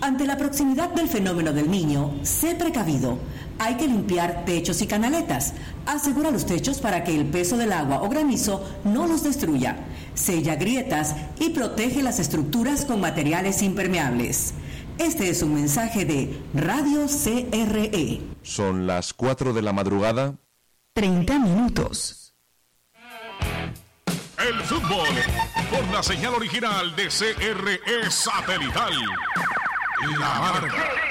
Ante la proximidad del fenómeno del Niño, sé precavido. Hay que limpiar techos y canaletas. Asegura los techos para que el peso del agua o granizo no los destruya. Sella grietas y protege las estructuras con materiales impermeables. Este es un mensaje de Radio CRE. Son las 4 de la madrugada. 30 minutos. El fútbol por la señal original de CRE Satelital. La Marca.